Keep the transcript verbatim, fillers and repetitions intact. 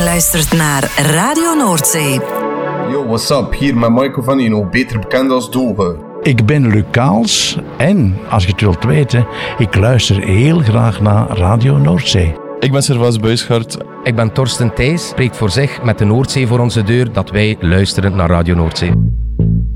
Luistert naar Radio Noordzee. Yo, what's up? Hier met Michael van Ino, beter bekend als Doge. Ik ben Luc Kaals en, als je het wilt weten, ik luister heel graag naar Radio Noordzee. Ik ben Servaas Buyschaert. Ik ben Torsten Thijs. Spreekt voor zich met de Noordzee voor onze deur dat wij luisteren naar Radio Noordzee.